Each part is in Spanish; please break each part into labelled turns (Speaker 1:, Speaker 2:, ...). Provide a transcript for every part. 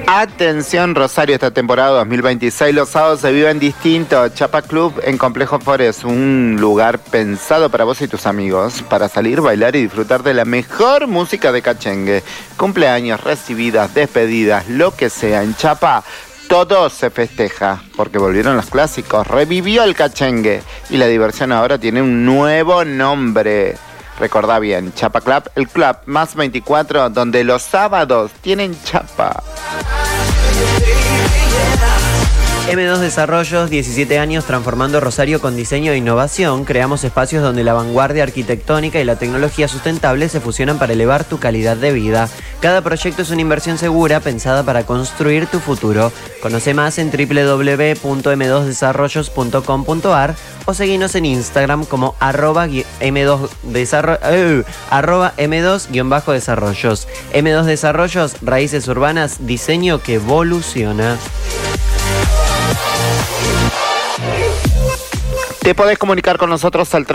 Speaker 1: Atención Rosario, esta temporada 2026 los sábados se viven distinto. Chapa Club en Complejo Forest, un lugar pensado para vos y tus amigos, para salir, bailar y disfrutar de la mejor música de cachengue. Cumpleaños, recibidas, despedidas, lo que sea. En Chapa todo se festeja, porque volvieron los clásicos, revivió el cachengue y la diversión ahora tiene un nuevo nombre. Recordá bien, Chapa Club, el club más 24, donde los sábados tienen chapa.
Speaker 2: M2 Desarrollos, 17 años transformando Rosario con diseño e innovación. Creamos espacios donde la vanguardia arquitectónica y la tecnología sustentable se fusionan para elevar tu calidad de vida. Cada proyecto es una inversión segura pensada para construir tu futuro. Conoce más en www.m2desarrollos.com.ar o seguinos en Instagram como @m2-desarrollos. M2 Desarrollos, raíces urbanas, diseño que evoluciona.
Speaker 1: Te podés comunicar con nosotros al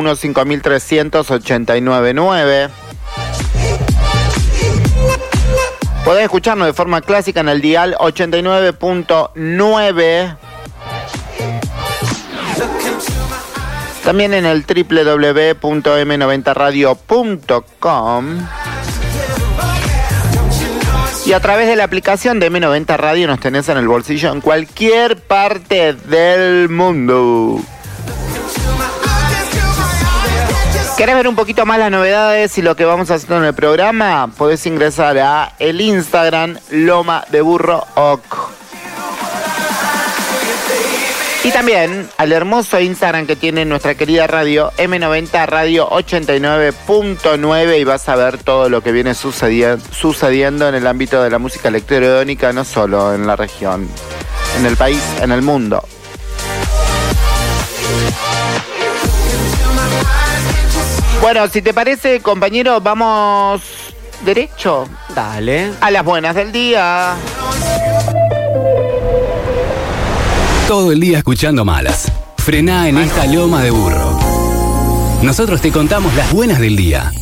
Speaker 1: 341-5300-899. Podés escucharnos de forma clásica en el dial 89.9. También en el www.m90radio.com. Y a través de la aplicación de M90 Radio nos tenés en el bolsillo en cualquier parte del mundo. ¿Querés ver un poquito más las novedades y lo que vamos haciendo en el programa? Podés ingresar a el Instagram Loma de Burro Oc. Y también al hermoso Instagram que tiene nuestra querida radio, M90 Radio 89.9, y vas a ver todo lo que viene sucediendo en el ámbito de la música electrónica, no solo en la región, en el país, en el mundo. Bueno, si te parece, compañero, vamos derecho.
Speaker 2: Dale.
Speaker 1: A las buenas del día.
Speaker 3: Todo el día escuchando malas. Frená en esta loma de burro. Nosotros te contamos las buenas del día.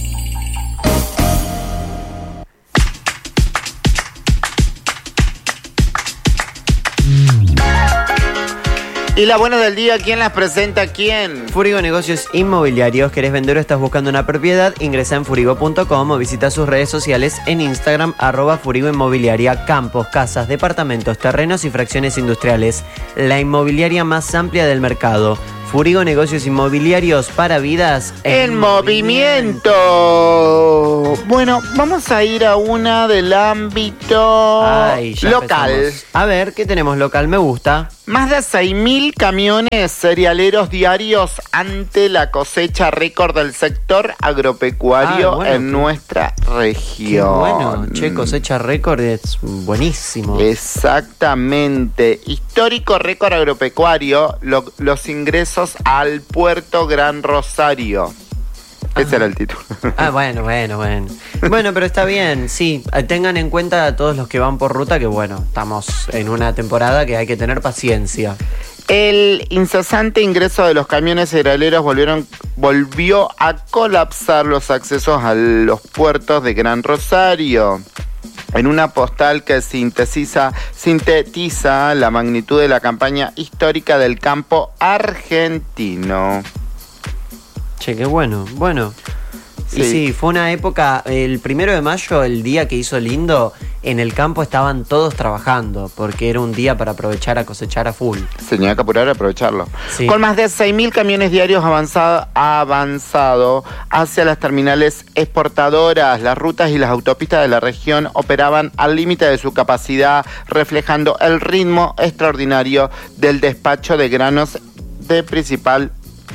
Speaker 1: Y la buena del día, ¿quién las presenta? ¿Quién?
Speaker 2: Furigo Negocios Inmobiliarios. ¿Querés vender o estás buscando una propiedad? Ingresa en furigo.com o visita sus redes sociales en Instagram @Furigo Inmobiliaria. Campos, casas, departamentos, terrenos y fracciones industriales. La inmobiliaria más amplia del mercado. Furigo Negocios Inmobiliarios para vidas
Speaker 1: en movimiento. Bueno, vamos a ir a una del ámbito local.
Speaker 2: Empezamos. A ver, ¿qué tenemos local? Me gusta.
Speaker 1: Más de 6.000 camiones cerealeros diarios ante la cosecha récord del sector agropecuario en nuestra región.
Speaker 2: Qué bueno, che, cosecha récord es buenísimo.
Speaker 1: Exactamente. Histórico récord agropecuario, los ingresos al puerto Gran Rosario. Ese era el título.
Speaker 2: Bueno. Bueno, pero está bien, sí. Tengan en cuenta a todos los que van por ruta que, bueno, estamos en una temporada que hay que tener paciencia.
Speaker 1: El incesante ingreso de los camiones cerealeros volvió a colapsar los accesos a los puertos de Gran Rosario. En una postal que sintetiza la magnitud de la campaña histórica del campo argentino.
Speaker 2: Che, qué bueno. Bueno, sí. Y sí, fue una época, el 1 de mayo, el día que hizo lindo, en el campo estaban todos trabajando, porque era un día para aprovechar a cosechar a full.
Speaker 1: Se tenía que apurar a aprovecharlo.
Speaker 2: Sí.
Speaker 1: Con más de 6.000 camiones diarios avanzado hacia las terminales exportadoras, las rutas y las autopistas de la región operaban al límite de su capacidad, reflejando el ritmo extraordinario del despacho de granos de principal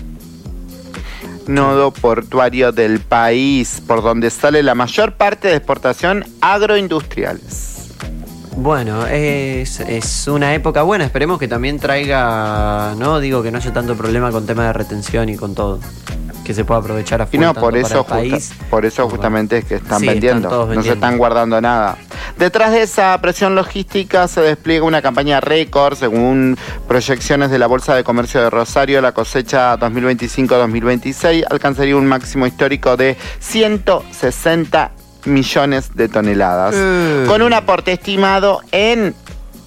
Speaker 1: nodo portuario del país, por donde sale la mayor parte de exportación agroindustriales.
Speaker 2: Bueno, es una época buena, esperemos que también traiga, no digo que no haya tanto problema con tema de retención y con todo, que se pueda aprovechar a full.
Speaker 1: Y no, por eso justamente es que están vendiendo, no se están guardando nada. Detrás de esa presión logística se despliega una campaña récord. Según proyecciones de la Bolsa de Comercio de Rosario, la cosecha 2025-2026 alcanzaría un máximo histórico de 160 millones de toneladas, con un aporte estimado en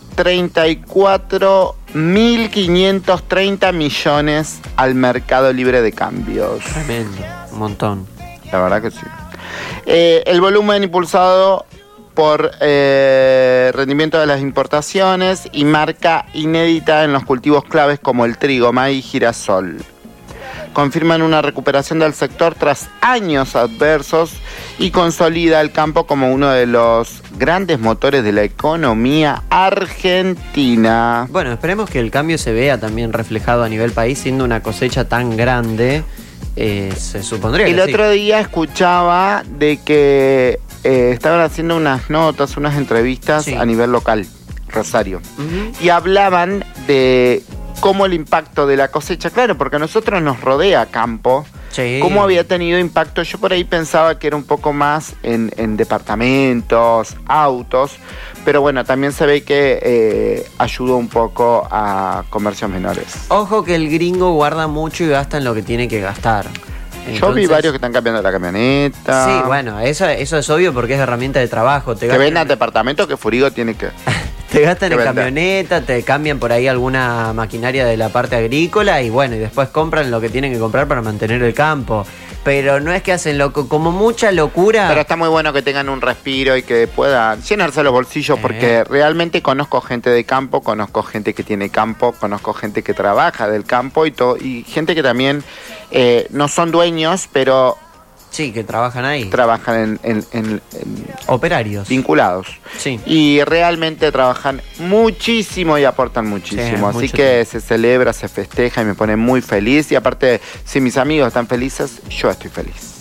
Speaker 1: 34.530 millones al mercado libre de cambios.
Speaker 2: Tremendo, un montón.
Speaker 1: La verdad que sí. El volumen impulsado por rendimiento de las importaciones y marca inédita en los cultivos claves como el trigo, maíz y girasol. Confirman una recuperación del sector tras años adversos y consolida el campo como uno de los grandes motores de la economía argentina.
Speaker 2: Bueno, esperemos que el cambio se vea también reflejado a nivel país, siendo una cosecha tan grande. Se supondría que
Speaker 1: el otro día escuchaba de que estaban haciendo unas notas, unas entrevistas a nivel local, Rosario, y hablaban de cómo el impacto de la cosecha, claro, porque a nosotros nos rodea campo, cómo había tenido impacto. Yo por ahí pensaba que era un poco más en departamentos, autos, pero bueno, también se ve que ayudó un poco a comercios menores.
Speaker 2: Ojo que el gringo guarda mucho y gasta en lo que tiene que gastar. Entonces,
Speaker 1: yo vi varios que están cambiando la camioneta.
Speaker 2: Sí, bueno, eso es obvio porque es herramienta de trabajo.
Speaker 1: Que vendan departamentos que Furigo tiene que...
Speaker 2: Te gastan en camioneta, te cambian por ahí alguna maquinaria de la parte agrícola y bueno, y después compran lo que tienen que comprar para mantener el campo. Pero no es que hacen como mucha locura.
Speaker 1: Pero está muy bueno que tengan un respiro y que puedan llenarse los bolsillos, porque realmente conozco gente de campo, conozco gente que tiene campo, conozco gente que trabaja del campo y gente que también no son dueños, pero...
Speaker 2: Sí, que trabajan ahí.
Speaker 1: Trabajan en
Speaker 2: operarios.
Speaker 1: Vinculados.
Speaker 2: Sí.
Speaker 1: Y realmente trabajan muchísimo y aportan muchísimo. Así que se celebra, se festeja y me pone muy feliz. Y aparte, si mis amigos están felices, yo estoy feliz.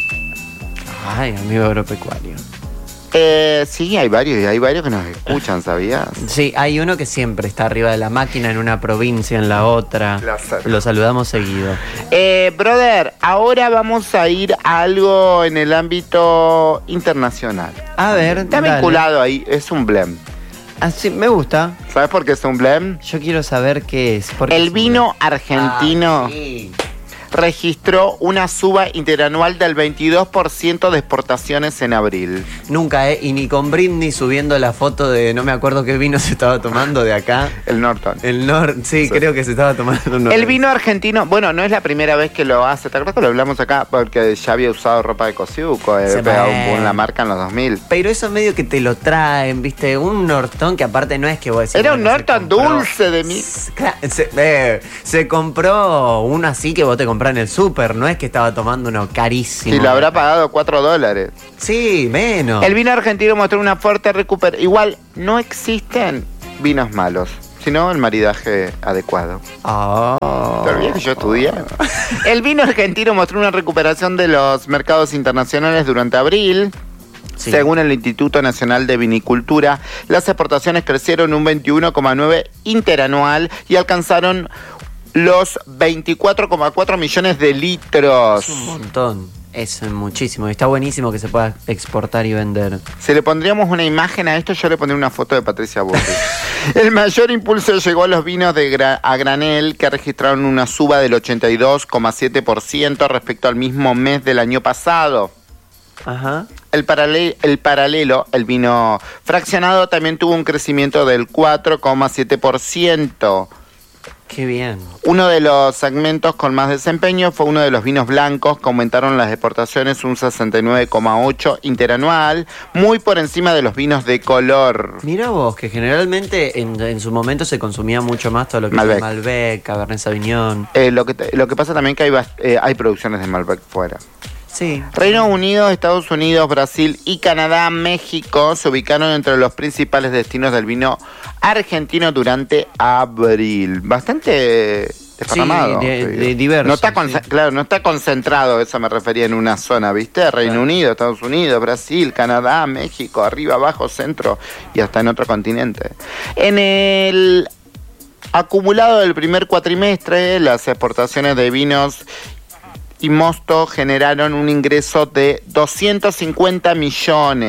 Speaker 2: Ay, amigo agropecuario.
Speaker 1: Sí, hay varios que nos escuchan, ¿sabías?
Speaker 2: Sí, hay uno que siempre está arriba de la máquina en una provincia, en la otra. Lo saludamos seguido.
Speaker 1: Brother, ahora vamos a ir a algo en el ámbito internacional.
Speaker 2: A ver,
Speaker 1: está vinculado ahí, es un blem.
Speaker 2: Ah, sí, me gusta.
Speaker 1: ¿Sabes por qué es un blem?
Speaker 2: Yo quiero saber qué es.
Speaker 1: El vino argentino registró una suba interanual del 22% de exportaciones en abril.
Speaker 2: Nunca, y ni con Britney subiendo la foto de no me acuerdo qué vino se estaba tomando de acá.
Speaker 1: El Norton.
Speaker 2: Sí, creo que se estaba tomando un Norton.
Speaker 1: El vino argentino, bueno, no es la primera vez que lo hace. ¿Te acuerdas que lo hablamos acá? Porque ya había usado ropa de Cosiuco, pegado un boom la marca en los 2000.
Speaker 2: Pero eso medio que te lo traen, ¿viste? Un Norton que aparte no es que vos decís...
Speaker 1: Era un Norton dulce de mí.
Speaker 2: Se compró uno así que vos te comprás en el súper, no es que estaba tomando uno carísimo.
Speaker 1: Y lo habrá pagado $4.
Speaker 2: Sí, menos.
Speaker 1: El vino argentino mostró una fuerte recuperación. Igual, no existen vinos malos, sino el maridaje adecuado. ¿Te olvidas que yo estudié? El vino argentino mostró una recuperación de los mercados internacionales durante abril. Sí. Según el Instituto Nacional de Vinicultura, las exportaciones crecieron un 21,9% interanual y alcanzaron los 24,4 millones de litros.
Speaker 2: Es un montón. Es muchísimo. Está buenísimo que se pueda exportar y vender.
Speaker 1: Si le pondríamos una imagen a esto, yo le pondría una foto de Patricia Bullrich. El mayor impulso llegó a los vinos a granel, que registraron una suba del 82,7% respecto al mismo mes del año pasado.
Speaker 2: Ajá.
Speaker 1: El paralelo, el vino fraccionado, también tuvo un crecimiento del 4,7%.
Speaker 2: Qué bien.
Speaker 1: Uno de los segmentos con más desempeño fue uno de los vinos blancos, que aumentaron las exportaciones un 69,8% interanual, muy por encima de los vinos de color.
Speaker 2: Mirá vos, que generalmente en su momento se consumía mucho más todo lo que es Malbec, Cabernet Sauvignon.
Speaker 1: Lo que pasa también que hay producciones de Malbec fuera.
Speaker 2: Sí.
Speaker 1: Reino Unido, Estados Unidos, Brasil y Canadá, México se ubicaron entre los principales destinos del vino argentino durante abril. Bastante desparramado.
Speaker 2: Sí, diverso.
Speaker 1: No está claro, no está concentrado, eso me refería, en una zona, ¿viste? Reino Unido, Estados Unidos, Brasil, Canadá, México, arriba, abajo, centro y hasta en otro continente. En el acumulado del primer cuatrimestre, las exportaciones de vinos y mosto generaron un ingreso de 250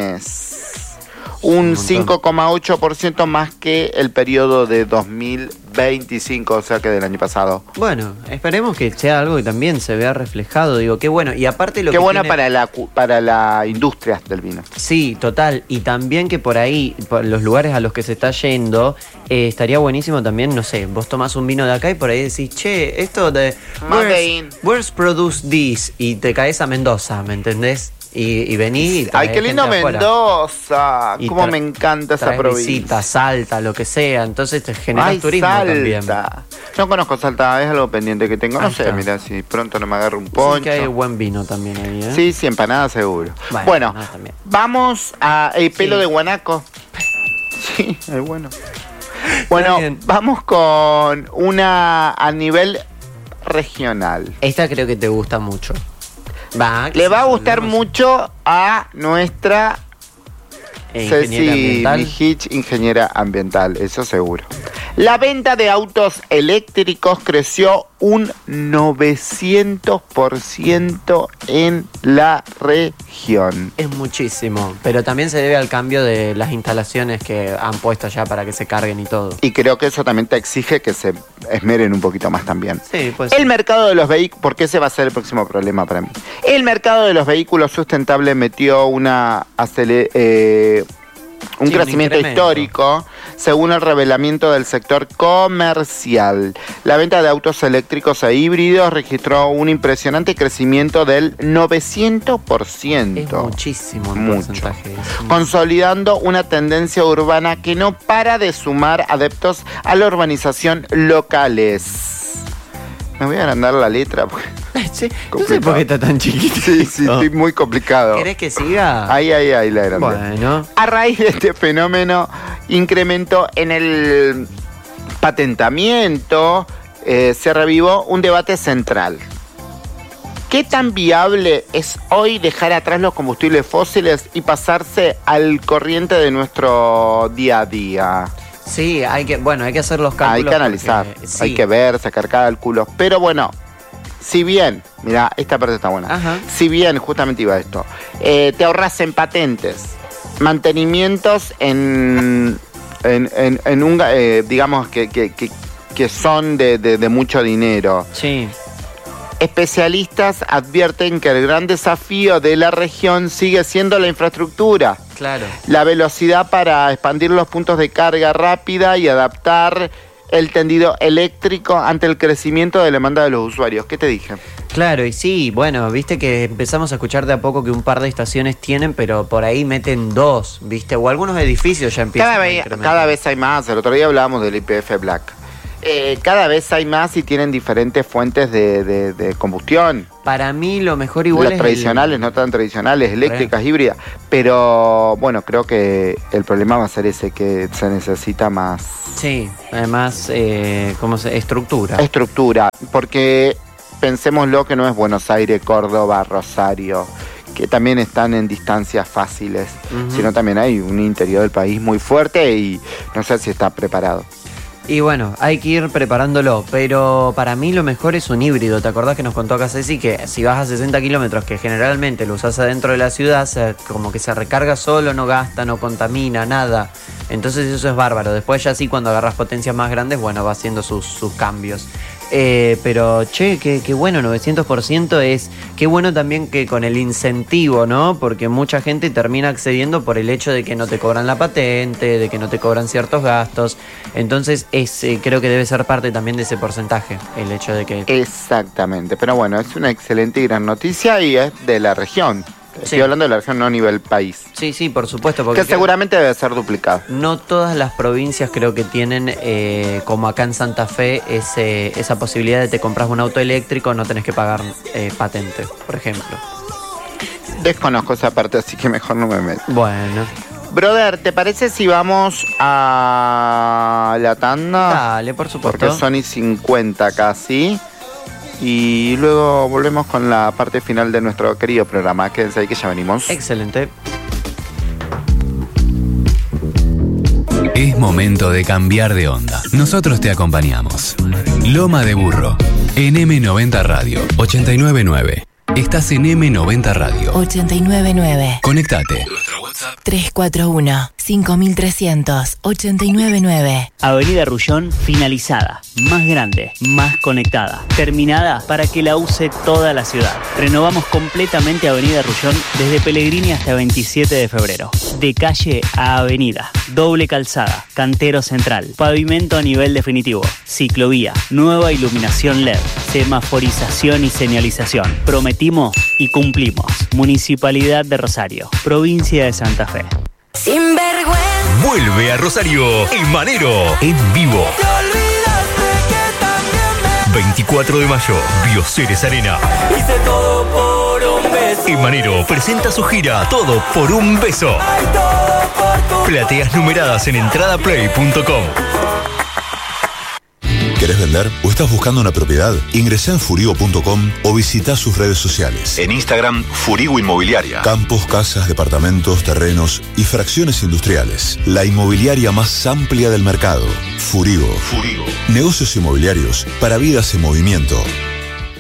Speaker 1: millones, un 5,8% más que el periodo de 2020. 25, o sea que del año pasado.
Speaker 2: Bueno, esperemos que sea algo que también se vea reflejado. Digo, qué bueno. Y aparte
Speaker 1: qué bueno para la industria del vino.
Speaker 2: Sí, total. Y también que por ahí, por los lugares a los que se está yendo, estaría buenísimo también, no sé, vos tomás un vino de acá y por ahí decís, che, esto de... Where's produced this? Y te caes a Mendoza, ¿me entendés? Y venís.
Speaker 1: Ay, qué lindo Mendoza. Cómo me encanta esa provincia.
Speaker 2: Visita, Salta, lo que sea. Entonces te genera turismo también.
Speaker 1: No conozco Salta, es algo pendiente que tengo. No sé, mira, si pronto no me agarro un poncho.
Speaker 2: Sí, que hay buen vino también ahí, ¿eh?
Speaker 1: Sí, empanadas seguro. Bueno, vamos a el pelo de guanaco. Sí, es bueno. Bueno, vamos con una a nivel regional.
Speaker 2: Esta creo que te gusta mucho.
Speaker 1: Le va a gustar mucho a nuestra Ceci Mijich, ingeniera ambiental, eso seguro. La venta de autos eléctricos creció un 900% en la región.
Speaker 2: Es muchísimo, pero también se debe al cambio de las instalaciones que han puesto ya para que se carguen y todo.
Speaker 1: Y creo que eso también te exige que se esmeren un poquito más también.
Speaker 2: Sí, pues.
Speaker 1: El mercado de los vehículos, porque ese va a ser el próximo problema para mí. El mercado de los vehículos sustentables metió un crecimiento histórico, según el revelamiento del sector comercial. La venta de autos eléctricos e híbridos registró un impresionante crecimiento del 900%.
Speaker 2: Es muchísimo el porcentaje.
Speaker 1: Consolidando una tendencia urbana que no para de sumar adeptos a la urbanización locales. Me voy a agrandar la letra porque...
Speaker 2: Sí, no sé por qué está tan chiquito.
Speaker 1: Sí, estoy muy complicado.
Speaker 2: ¿Querés que siga?
Speaker 1: Ahí, la agrandé.
Speaker 2: Bueno.
Speaker 1: A raíz de este fenómeno, incremento en el patentamiento, se revivó un debate central. ¿Qué tan viable es hoy dejar atrás los combustibles fósiles y pasarse al corriente de nuestro día a día?
Speaker 2: Sí, hay que hacer los cálculos.
Speaker 1: Hay que analizar, hay que ver, sacar cálculos. Pero bueno, si bien, mira, esta parte está buena.
Speaker 2: Ajá.
Speaker 1: Si bien, justamente iba esto, te ahorras en patentes, mantenimientos en digamos que son de mucho dinero.
Speaker 2: Sí.
Speaker 1: Especialistas advierten que el gran desafío de la región sigue siendo la infraestructura.
Speaker 2: Claro.
Speaker 1: La velocidad para expandir los puntos de carga rápida y adaptar el tendido eléctrico ante el crecimiento de la demanda de los usuarios. ¿Qué te dije?
Speaker 2: Claro, y sí, bueno, viste que empezamos a escuchar de a poco que un par de estaciones tienen, pero por ahí meten 2, viste, o algunos edificios ya empiezan
Speaker 1: cada vez hay más. El otro día hablábamos del YPF Black. Cada vez hay más y tienen diferentes fuentes de combustión.
Speaker 2: Para mí lo mejor igual
Speaker 1: las tradicionales, no tan tradicionales, eléctricas, híbridas. Pero bueno, creo que el problema va a ser ese, que se necesita más.
Speaker 2: Sí, además, estructura.
Speaker 1: Estructura, porque pensémoslo que no es Buenos Aires, Córdoba, Rosario, que también están en distancias fáciles, sino también hay un interior del país muy fuerte y no sé si está preparado.
Speaker 2: Y bueno, hay que ir preparándolo, pero para mí lo mejor es un híbrido. ¿Te acordás que nos contó acá Ceci que si vas a 60 kilómetros, que generalmente lo usás adentro de la ciudad, como que se recarga solo, no gasta, no contamina, nada? Entonces eso es bárbaro. Después ya sí, cuando agarras potencias más grandes, bueno, va haciendo sus cambios. Pero che, qué bueno, 900% es... Qué bueno también que con el incentivo, ¿no? Porque mucha gente termina accediendo por el hecho de que no te cobran la patente, de que no te cobran ciertos gastos. Entonces creo que debe ser parte también de ese porcentaje, el hecho de que...
Speaker 1: Exactamente, pero bueno, es una excelente y gran noticia y es de la región. Estoy hablando de la región, no a nivel país.
Speaker 2: Sí, por supuesto. Porque
Speaker 1: que seguramente debe ser duplicado.
Speaker 2: No todas las provincias creo que tienen, como acá en Santa Fe, esa posibilidad de te compras un auto eléctrico, no tenés que pagar patente, por ejemplo.
Speaker 1: Desconozco esa parte, así que mejor no me meto.
Speaker 2: Bueno.
Speaker 1: Brother, ¿te parece si vamos a la tanda?
Speaker 2: Dale, por supuesto.
Speaker 1: Porque son y 50 casi. Y luego volvemos con la parte final de nuestro querido programa. Quédense ahí que ya venimos.
Speaker 2: Excelente.
Speaker 3: Es momento de cambiar de onda. Nosotros te acompañamos. Loma de Burro, en M90 Radio 899. Estás en M90 Radio
Speaker 4: 899.
Speaker 3: Conectate.
Speaker 4: Nuestro WhatsApp 341 5389.
Speaker 5: Avenida Rullón finalizada, más grande, más conectada, terminada para que la use toda la ciudad. Renovamos completamente Avenida Rullón desde Pellegrini hasta 27 de febrero. De calle a avenida, doble calzada, cantero central, pavimento a nivel definitivo, ciclovía, nueva iluminación LED, semaforización y señalización. Prometimos y cumplimos. Municipalidad de Rosario, provincia de Santa Fe.
Speaker 4: Sin vergüenza.
Speaker 6: Vuelve a Rosario, Emanero, en vivo. 24 de mayo, Bioceres Arena.
Speaker 7: Hice todo por un beso.
Speaker 6: Emanero presenta su gira Todo por un beso. Plateas numeradas en entradaplay.com.
Speaker 8: ¿Querés vender o estás buscando una propiedad? Ingresá en furigo.com o visita sus redes sociales.
Speaker 9: En Instagram, Furigo Inmobiliaria.
Speaker 8: Campos, casas, departamentos, terrenos y fracciones industriales. La inmobiliaria más amplia del mercado. Furigo.
Speaker 9: Furigo.
Speaker 8: Negocios inmobiliarios para vidas en movimiento.